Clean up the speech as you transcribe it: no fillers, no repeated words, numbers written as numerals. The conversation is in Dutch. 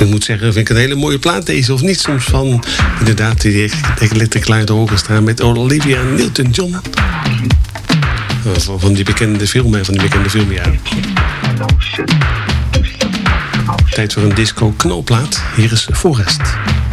Ik moet zeggen, vind ik een hele mooie plaat deze, of niet? Soms van, inderdaad, die Electric Light Orchestra met Olivia Newton-John. Van die bekende filmjaren. Tijd voor een disco knalplaat. Hier is Forrest.